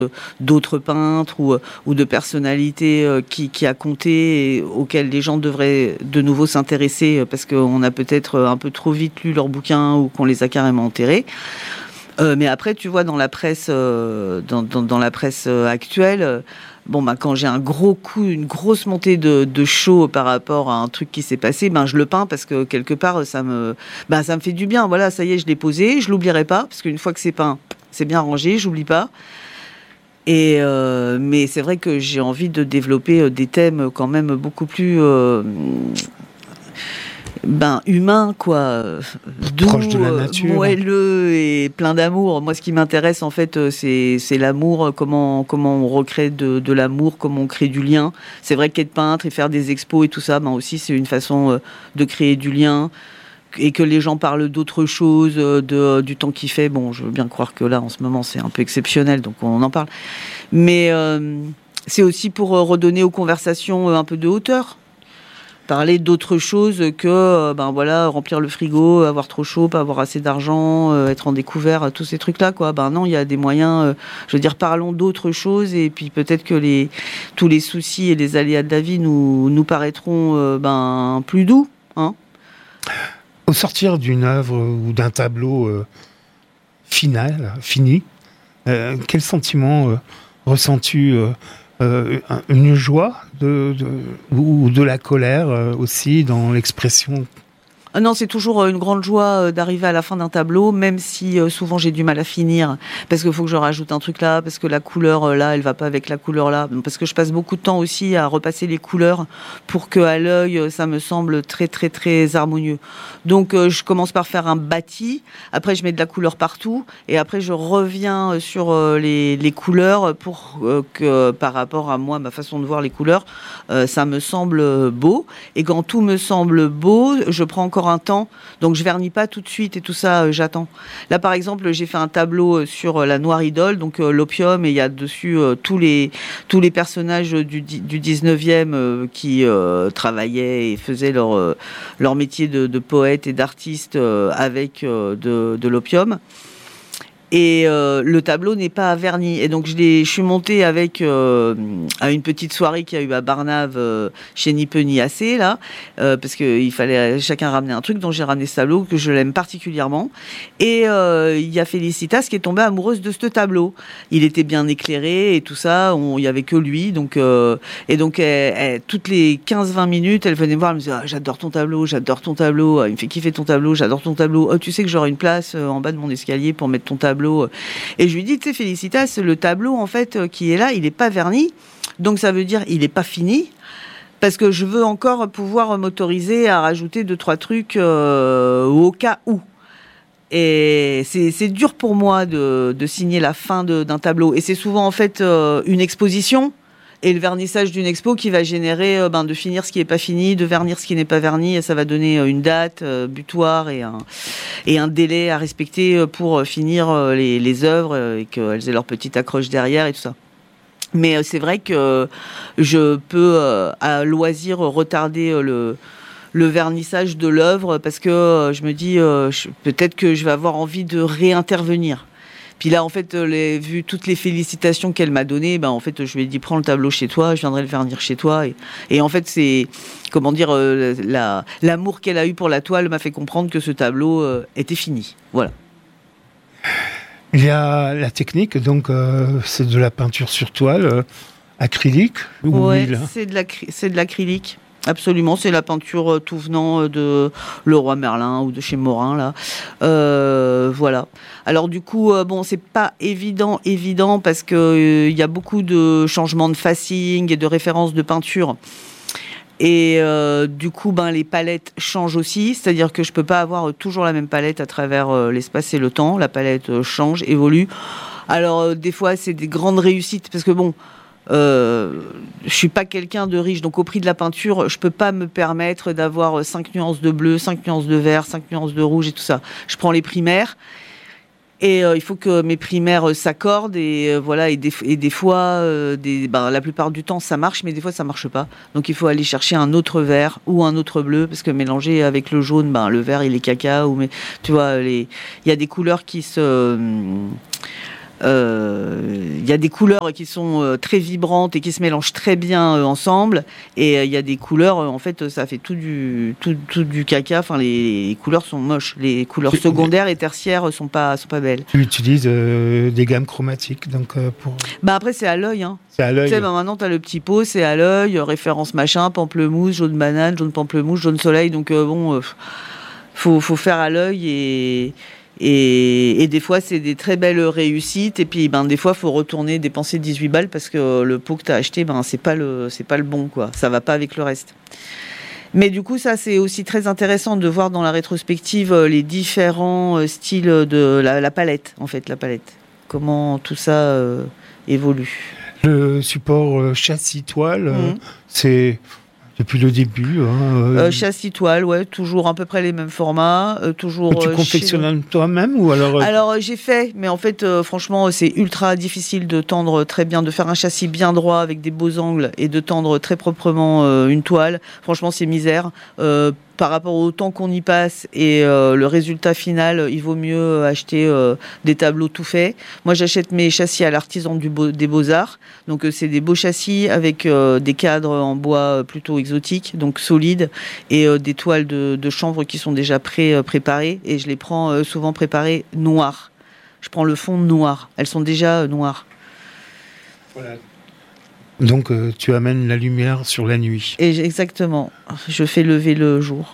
d'autres peintres ou de personnalités qui a compté et auxquelles les gens devraient de nouveau s'intéresser parce qu'on a peut-être un peu trop vite lu leurs bouquins ou qu'on les a carrément enterrés. Mais après, tu vois, dans la presse, dans la presse actuelle, quand j'ai un gros coup, une grosse montée de chaud par rapport à un truc qui s'est passé, je le peins parce que quelque part, ça me fait du bien. Voilà, ça y est, je l'ai posé, je l'oublierai pas parce qu'une fois que c'est peint, c'est bien rangé, j'oublie pas. Mais c'est vrai que j'ai envie de développer des thèmes quand même beaucoup plus humain, quoi, doux, proche de la nature, moelleux et plein d'amour. Moi, ce qui m'intéresse, en fait, c'est l'amour, comment on recrée de l'amour, comment on crée du lien. C'est vrai qu'être peintre et faire des expos et tout ça, aussi, c'est une façon de créer du lien et que les gens parlent d'autres choses, du temps qu'il fait. Bon, je veux bien croire que là, en ce moment, c'est un peu exceptionnel, donc on en parle. Mais c'est aussi pour redonner aux conversations un peu de hauteur. Parler d'autre chose que remplir le frigo, avoir trop chaud, pas avoir assez d'argent, être en découvert, tous ces trucs-là, quoi. Non, il y a des moyens, parlons d'autre chose et puis peut-être que tous les soucis et les aléas de la vie nous paraîtront plus doux, hein. Au sortir d'une œuvre ou d'un tableau fini, quel sentiment ressens-tu une joie ou de la colère aussi dans l'expression? Ah non, c'est toujours une grande joie d'arriver à la fin d'un tableau, même si souvent j'ai du mal à finir, parce qu'il faut que je rajoute un truc là, parce que la couleur là, elle va pas avec la couleur là, parce que je passe beaucoup de temps aussi à repasser les couleurs pour que à l'œil ça me semble très très très harmonieux. Donc je commence par faire un bâti, après je mets de la couleur partout, et après je reviens sur les couleurs pour que par rapport à moi, ma façon de voir les couleurs, ça me semble beau. Et quand tout me semble beau, je prends encore un temps, donc je vernis pas tout de suite et tout ça, j'attends. Là par exemple, j'ai fait un tableau sur la Noire Idole, donc l'opium, et il y a dessus tous les personnages du 19e qui travaillaient et faisaient leur métier de poète et d'artiste avec de l'opium. Et le tableau n'est pas verni. Et donc je suis montée avec à une petite soirée qu'il y a eu à Barnave chez Ni peu ni assez là, parce que il fallait chacun ramener un truc. Donc j'ai ramené ce tableau que je l'aime particulièrement. Et il y a Félicitas qui est tombée amoureuse de ce tableau. Il était bien éclairé et tout ça. Il y avait que lui. Donc elle, toutes les 15-20 minutes, elle venait me voir. Elle me disait j'adore ton tableau, j'adore ton tableau. Il me fait kiffer ton tableau, j'adore ton tableau. Oh, tu sais que j'aurai une place en bas de mon escalier pour mettre ton tableau. Et je lui dis, tu sais, Félicitas, le tableau, en fait, qui est là, il n'est pas verni. Donc, ça veut dire, il n'est pas fini. Parce que je veux encore pouvoir m'autoriser à rajouter 2-3 trucs au cas où. Et c'est dur pour moi de signer la fin d'un tableau. Et c'est souvent, en fait, une exposition et le vernissage d'une expo qui va générer de finir ce qui n'est pas fini, de vernir ce qui n'est pas verni, et ça va donner une date butoir et un délai à respecter pour finir les œuvres et qu'elles aient leur petite accroche derrière et tout ça. Mais c'est vrai que je peux à loisir retarder le vernissage de l'œuvre parce que je me dis peut-être que je vais avoir envie de réintervenir. Puis là, en fait, vu toutes les félicitations qu'elle m'a données, en fait, je lui ai dit, prends le tableau chez toi, je viendrai le vernir chez toi. Et en fait, c'est, comment dire, l'amour qu'elle a eu pour la toile m'a fait comprendre que ce tableau était fini. Voilà. Il y a la technique, donc c'est de la peinture sur toile, acrylique ou huile. C'est de l'acrylique. Absolument, c'est la peinture tout venant de Leroy Merlin ou de chez Morin là. Voilà. Alors du coup, c'est pas évident parce que il y a beaucoup de changements de facing et de références de peinture. Et du coup, les palettes changent aussi, c'est-à-dire que je peux pas avoir toujours la même palette à travers l'espace et le temps. La palette change, évolue. Alors des fois, c'est des grandes réussites parce que je suis pas quelqu'un de riche, donc au prix de la peinture, je peux pas me permettre d'avoir 5 nuances de bleu, 5 nuances de vert, 5 nuances de rouge et tout ça. Je prends les primaires et il faut que mes primaires s'accordent et voilà. Et des fois, la plupart du temps ça marche, mais des fois ça marche pas. Donc il faut aller chercher un autre vert ou un autre bleu parce que mélanger avec le jaune, le vert il est caca. Tu vois, il y a des couleurs qui se il y a des couleurs qui sont très vibrantes et qui se mélangent très bien ensemble, et il y a des couleurs, en fait, ça fait tout du caca. Enfin, les couleurs sont moches. Les couleurs secondaires et tertiaires sont pas belles. Tu utilises des gammes chromatiques, donc pour. Bah après, c'est à l'œil, hein. C'est à l'œil. Tu sais, maintenant, t'as le petit pot, c'est à l'œil, référence machin, pamplemousse, jaune banane, jaune pamplemousse, jaune soleil. Donc faut faire à l'œil, et des fois, c'est des très belles réussites. Et puis, des fois, faut retourner dépenser 18 balles parce que le pot que t'as acheté, c'est pas le bon, quoi. Ça va pas avec le reste. Mais du coup, ça, c'est aussi très intéressant de voir dans la rétrospective les différents styles de la palette, en fait, la palette. Comment tout ça évolue. Le support châssis toile, c'est depuis le début. Châssis toile, ouais, toujours à peu près les mêmes formats, toujours. Tu confectionnes toi-même ou alors Alors j'ai fait, mais en fait, franchement, c'est ultra difficile de tendre très bien, de faire un châssis bien droit avec des beaux angles et de tendre très proprement une toile. Franchement, c'est misère. Par rapport au temps qu'on y passe et le résultat final, il vaut mieux acheter des tableaux tout faits. Moi, j'achète mes châssis à l'artisan des Beaux-Arts. Donc, c'est des beaux châssis avec des cadres en bois plutôt exotiques, donc solides, et des toiles de chanvre qui sont déjà préparées. Et je les prends souvent préparées noires. Je prends le fond noir. Elles sont déjà noires. Voilà. Donc, tu amènes la lumière sur la nuit. Exactement. Je fais lever le jour.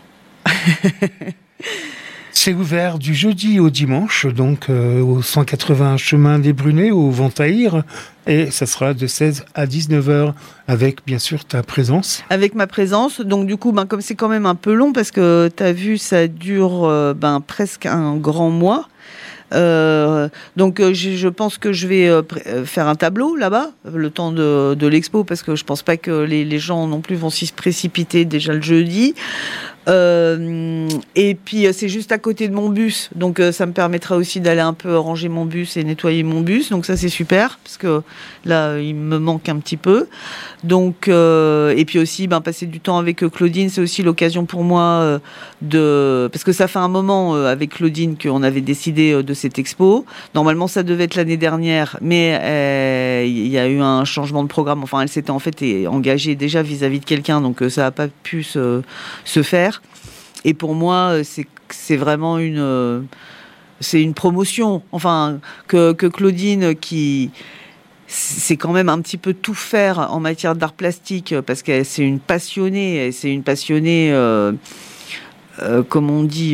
C'est ouvert du jeudi au dimanche, donc au 180 chemin des Brunets, au Ventaïr, et ça sera de 16 à 19 heures, avec bien sûr ta présence. Avec ma présence, donc du coup, comme c'est quand même un peu long, parce que tu as vu, ça dure presque un grand mois. Donc je pense que je vais faire un tableau là-bas le temps de l'expo, parce que je pense pas que les gens non plus vont s'y précipiter déjà le jeudi. Et puis c'est juste à côté de mon bus, donc ça me permettra aussi d'aller un peu ranger mon bus et nettoyer mon bus, donc ça c'est super, parce que là il me manque un petit peu. Donc et puis aussi passer du temps avec Claudine, c'est aussi l'occasion pour moi parce que ça fait un moment avec Claudine qu'on avait décidé de cette expo. Normalement ça devait être l'année dernière, mais il y a eu un changement de programme. Enfin, elle s'était en fait engagée déjà vis-à-vis de quelqu'un, donc ça n'a pas pu se faire. Et pour moi, c'est vraiment c'est une promotion. Enfin, que Claudine, c'est quand même un petit peu tout faire en matière d'art plastique, parce que c'est une passionnée. Comme on dit,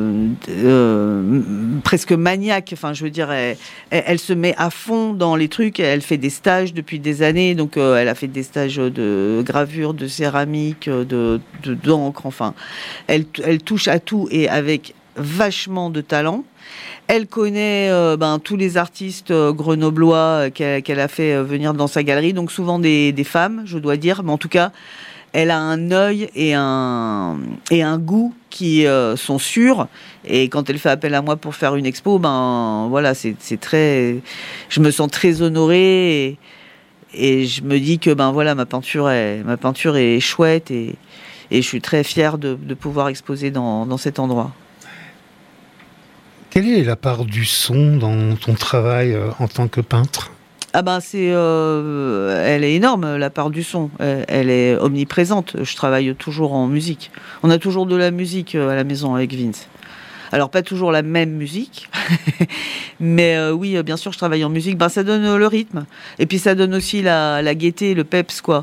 presque maniaque. Enfin, je veux dire, elle se met à fond dans les trucs. Elle fait des stages depuis des années. Donc, elle a fait des stages de gravure, de céramique, d'encre. Enfin, elle touche à tout, et avec vachement de talent. Elle connaît tous les artistes grenoblois qu'elle a fait venir dans sa galerie. Donc, souvent des femmes, je dois dire. Mais en tout cas, elle a un œil et un goût qui sont sûrs. Et quand elle fait appel à moi pour faire une expo, voilà, c'est très. Je me sens très honorée, et je me dis que voilà, ma peinture est chouette, et je suis très fière de pouvoir exposer dans cet endroit. Quelle est la part du son dans ton travail en tant que peintre ? Elle est énorme, la part du son. Elle est omniprésente. Je travaille toujours en musique. On a toujours de la musique à la maison avec Vince. Alors, pas toujours la même musique, mais oui, bien sûr, je travaille en musique. Ça donne le rythme. Et puis, ça donne aussi la gaieté, le peps, quoi.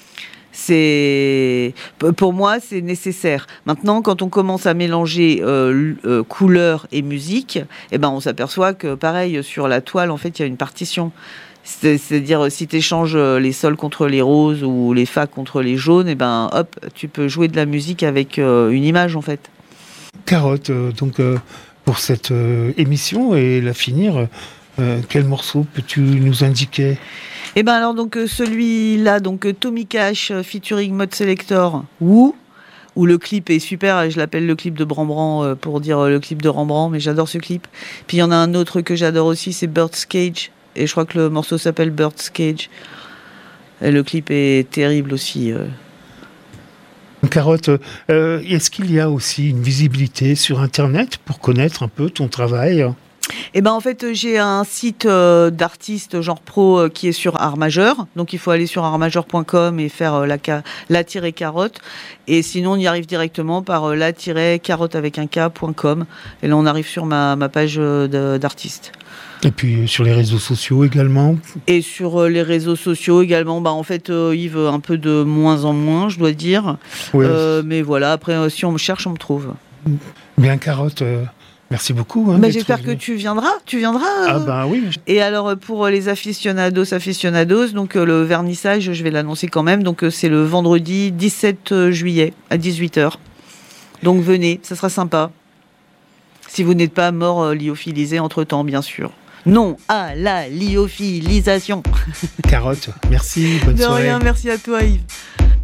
Pour moi, c'est nécessaire. Maintenant, quand on commence à mélanger couleur et musique, on s'aperçoit que, pareil, sur la toile, en fait, il y a une partition. C'est-à-dire, si tu échanges les sols contre les roses ou les fa contre les jaunes, hop, tu peux jouer de la musique avec une image, en fait. Carotte, donc pour cette émission et la finir, quel morceau peux-tu nous indiquer ? Alors donc celui-là, donc Tommy Cash featuring Mode Selector, où le clip est super. Je l'appelle le clip de Rembrandt pour dire le clip de Rembrandt, mais j'adore ce clip. Puis il y en a un autre que j'adore aussi, c'est Bird's Cage, et je crois que le morceau s'appelle Bird's Cage. Et le clip est terrible aussi. Carotte, est-ce qu'il y a aussi une visibilité sur Internet pour connaître un peu ton travail ? Eh ben en fait, j'ai un site d'artiste genre pro qui est sur Art Majeur. Donc il faut aller sur artmajeur.com et faire la-carotte. Et sinon, on y arrive directement par la-carotte avec un k.com. Et là, on arrive sur ma page d'artiste. Et puis sur les réseaux sociaux également. Et sur les réseaux sociaux également, en fait, Yves, un peu de moins en moins, je dois dire. Oui. Mais voilà, après, si on me cherche, on me trouve. Bien, Carotte, merci beaucoup. J'espère que tu viendras. Oui. Et alors, pour les aficionados, donc le vernissage, je vais l'annoncer quand même. Donc, c'est le vendredi 17 juillet à 18h. Donc, venez, ça sera sympa. Si vous n'êtes pas mort lyophilisé entre-temps, bien sûr. Non à la lyophilisation. Carotte, merci, bonne soirée. De rien, merci à toi Yves.